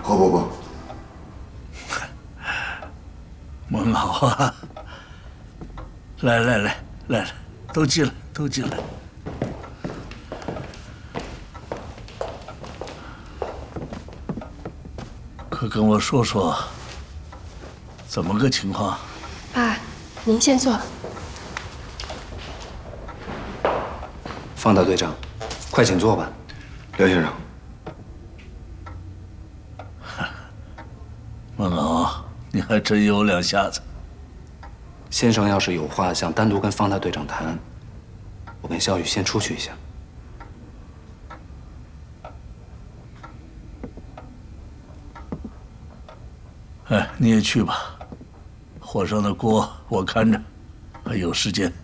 不， 孟老啊，来，都进来，都进来。快跟我说说，怎么个情况？ 爸，您先坐。 方大队长，快请坐吧。 梁先生， 孟老，你还真有两下子。 先生要是有话想单独跟方大队长谈，我跟萧雨先出去一下。 哎，你也去吧，火上的锅我看着，还有时间。